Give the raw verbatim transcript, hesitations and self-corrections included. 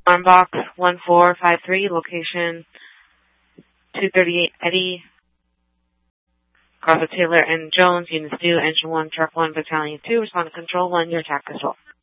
Alarm box one four five three, location two thirty-eight Eddy, Garza Taylor and Jones, Units two, Engine one, Truck one, Battalion two, respond to Control one, your attack as well.